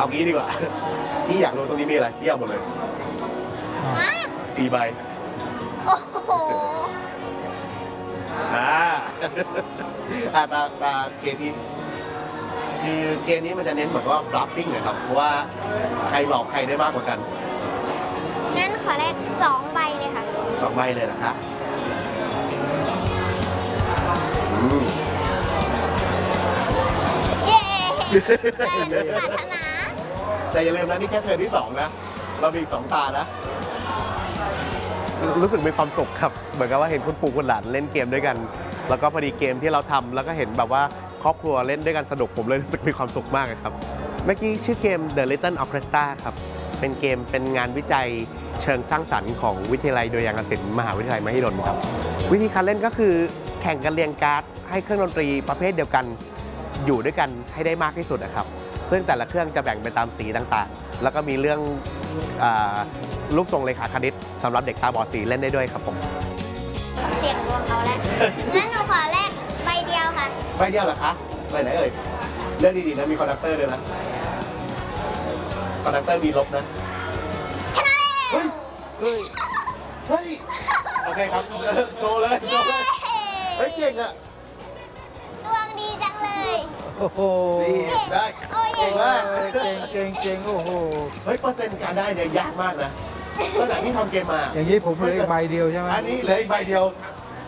งี้ดีกว่าพี่อยากรู้ตรงนี้มีอะไรพี่เอาหมดเลย4 ใบโอ้โหตาเกมนี้คือเกมนี้มันจะเน้นเหมือนว่าบลัฟฟิ้งนะครับเพราะว่าใครหลอกใครได้มากกว่ากันงั้นขอแรก2 ใบเลยค่ะ 2 ใบเลยนะคะเย้ได้ชนะแต่อย่าลืมนะนี่แค่เทิร์นที่2นะเรามีอีก2 ตานะรู้สึกมีความสุขครับเหมือนกับว่าเห็นคุณปู่คุณหลานเล่นเกมด้วยกันแล้วก็พอดีเกมที่เราทำแล้วก็เห็นแบบว่าครอบครัวเล่นด้วยกันสนุกผมเลยรู้สึกมีความสุขมากครับเมื่อกี้ชื่อเกม The Little Orchestra ครับเป็นเกมเป็นงานวิจัยเชิงสร้างสรรค์ของวิทยาลัยดุริยางคศิลป์มหาวิทยาลัยมหิดลครับวิธีการเล่นก็คือแข่งกันเรียงการ์ดให้เครื่องดนตรีประเภทเดียวกันอยู่ด้วยกันให้ได้มากที่สุดนะครับซึ่งแต่ละเครื่องจะแบ่งไปตามสีต่างๆแล้วก็มีเรื่องรูปทรงเลขาคณิตสำหรับเด็กตาบอดสีเล่นได้ด้วยครับผมเสียงดวงเอาแล้วงั้นหนูขอแรกใบเดียวค่ะใบเดียวเหรอคะใบไหนเอ่ยเลือกดีๆนะมีคอนดักเตอร์ด้วยนะคอนดักเตอร์มีลบนะชนะเลยเฮ้ยโอเคครับโชว์เลยเฮ้ยเก่งอะดวงดีจังเลยโอ้โหได้เก่งมากเก่งโอ้โหเฮ้ยเปอร์เซ็นต์การได้เนี่ยยากมากนะตั้งแต่ที่ทำเกมมาอย่างนี้ผมเหลืออีกใบเดียวใช่ไหมอันนี้เหลืออีกใบเดียว